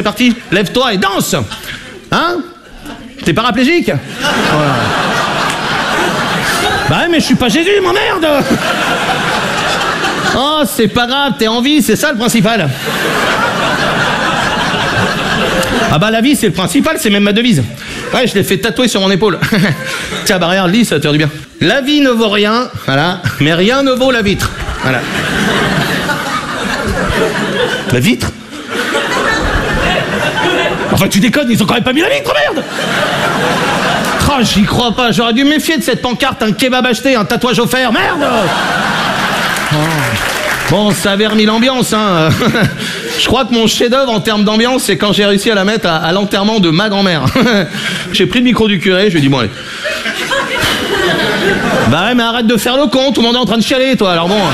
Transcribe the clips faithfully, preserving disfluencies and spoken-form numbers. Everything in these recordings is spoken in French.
parti. Lève-toi et danse. Hein? T'es paraplégique? Voilà. Bah ouais, mais je suis pas Jésus, m'emmerde. Oh, c'est pas grave, t'es en vie, c'est ça le principal. Ah bah la vie, c'est le principal, c'est même ma devise. Ouais, je l'ai fait tatouer sur mon épaule. Tiens, bah regarde, lis, ça te fait du bien. La vie ne vaut rien, voilà, mais rien ne vaut la vitre. Voilà. La vitre? Enfin, tu déconnes, ils ont quand même pas mis la vitre, merde! Oh, j'y crois pas, j'aurais dû me méfier de cette pancarte, un kebab acheté, un tatouage offert, merde! Oh. Bon, ça avait remis l'ambiance, hein. Je crois que mon chef-d'œuvre en termes d'ambiance, c'est quand j'ai réussi à la mettre à, à l'enterrement de ma grand-mère. J'ai pris le micro du curé, je lui ai dit, bon, allez. Bah ouais, mais arrête de faire le con, tout le monde est en train de chialer, toi, alors bon.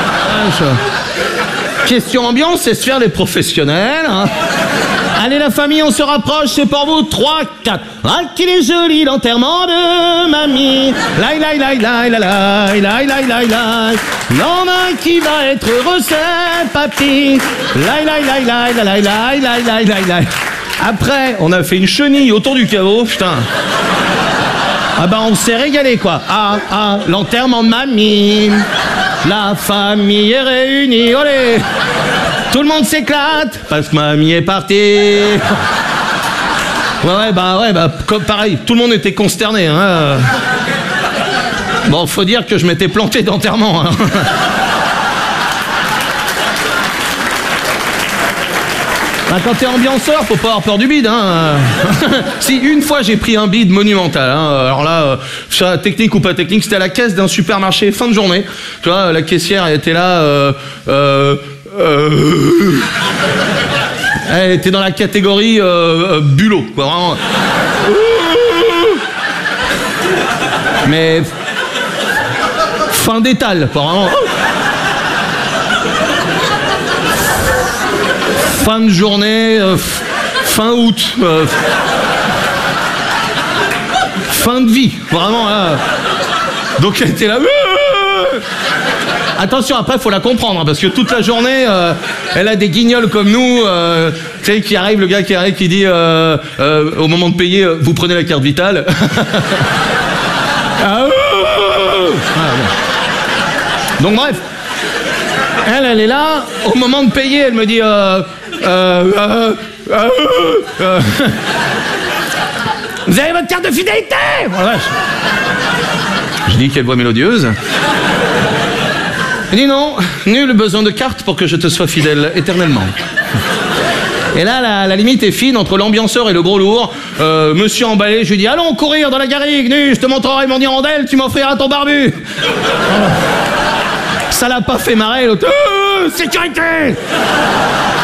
Question ambiance, c'est se faire les professionnels, hein. Allez la famille, on se rapproche, c'est pour vous, trois, quatre. Ah, qu'il est joli l'enterrement de mamie. Laï, laï, laï, laï, laï, laï, laï, laï, laï, laï. L'en a qui va être heureux, c'est papy. Laï, laï, laï, laï, laï, laï, laï, laï, laï, laï. Après, on a fait une chenille autour du caveau, putain. Ah bah on s'est régalé, quoi. Ah, ah, l'enterrement de mamie. La famille est réunie, olé. Tout le monde s'éclate parce que mamie est partie. Ouais, ouais, bah, ouais, bah, comme pareil, tout le monde était consterné, hein. Bon, faut dire que je m'étais planté d'enterrement, hein. Bah, quand t'es ambianceur, faut pas avoir peur du bide, hein. Si, une fois, j'ai pris un bide monumental, hein. Alors là, euh, technique ou pas technique, c'était à la caisse d'un supermarché, fin de journée. Tu vois, la caissière, elle était là, euh... euh Euh... Elle était dans la catégorie euh, euh, bulot, quoi, vraiment. Mais fin d'étal, quoi, vraiment. Fin de journée, euh, fin août, euh, fin de vie, vraiment. Là. Donc elle était là. Attention, après, il faut la comprendre, hein, parce que toute la journée, euh, elle a des guignols comme nous, euh, tu sais, qui arrive, le gars qui arrive, qui dit, euh, euh, au moment de payer, euh, vous prenez la carte vitale. Ah, bon. Donc, bref, elle, elle est là, au moment de payer, elle me dit, euh, euh, euh, euh, euh, vous avez votre carte de fidélité? Voilà. Je dis quelle voix mélodieuse. Elle dit non, nul besoin de carte pour que je te sois fidèle éternellement. Et là, la, la limite est fine entre l'ambianceur et le gros lourd. Euh, monsieur emballé, je lui dis, allons courir dans la garrigue, nu, je te montrerai mon hirondelle, tu m'offriras ton barbu. Ça l'a pas fait marrer, l'autre. Euh, sécurité!